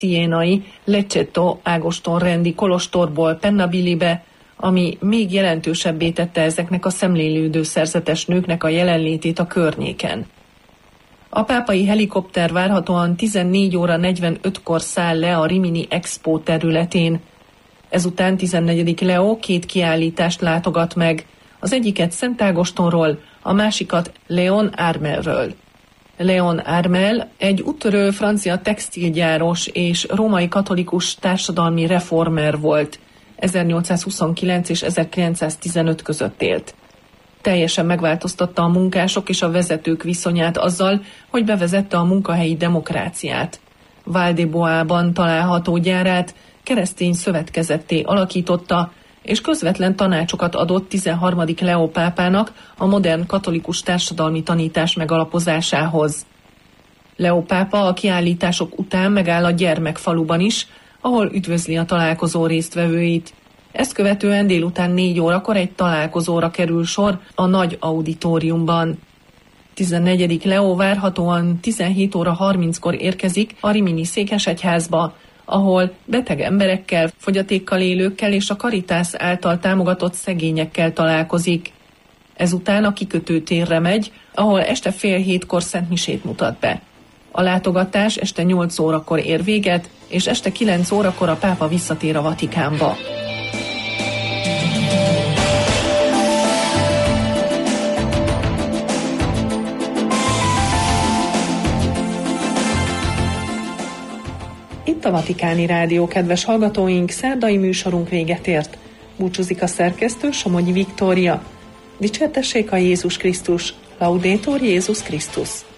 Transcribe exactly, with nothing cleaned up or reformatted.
sienai Lecceto Ágoston rendi kolostorból Pennabilibe, ami még jelentősebbé tette ezeknek a szemlélődő szerzetes nőknek a jelenlétét a környéken. A pápai helikopter várhatóan tizennégy óra negyvenötkor száll le a Rimini Expo területén. Ezután tizennegyedik Leó két kiállítást látogat meg, az egyiket Szent Ágostonról, a másikat Léon Armelről. Léon Armel egy úttörő francia textilgyáros és római katolikus társadalmi reformer volt. ezernyolcszázhuszonkilenc és ezerkilencszáztizenöt között élt. Teljesen megváltoztatta a munkások és a vezetők viszonyát azzal, hogy bevezette a munkahelyi demokráciát. Val-de-Boisban található gyárát keresztény szövetkezetté alakította, és közvetlen tanácsokat adott tizenharmadik Leó pápának a modern katolikus társadalmi tanítás megalapozásához. Leó pápa a kiállítások után megáll a gyermekfaluban is, ahol üdvözli a találkozó résztvevőit. Ezt követően délután négy órakor egy találkozóra kerül sor a nagy auditoriumban. tizennegyedik Leó várhatóan tizenhét óra harminckor érkezik a Rimini székesegyházba, ahol beteg emberekkel, fogyatékkal élőkkel és a Caritas által támogatott szegényekkel találkozik. Ezután a kikötőtérre megy, ahol este fél hétkor szentmisét mutat be. A látogatás este nyolc órakor ér véget, és este kilenc órakor a pápa visszatér a Vatikánba. Itt a Vatikáni Rádió, kedves hallgatóink, szerdai műsorunk véget ért. Búcsúzik a szerkesztő, Somogyi Viktória. Dicsértessék a Jézus Krisztus, Laudetur Jézus Krisztus.